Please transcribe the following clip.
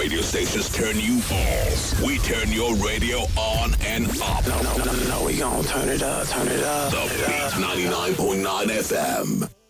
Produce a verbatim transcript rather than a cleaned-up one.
radio stations turn you off. We turn your radio on and up. No, no, no, no, we gon' turn it up, turn it up. The Beat ninety-nine point nine F M.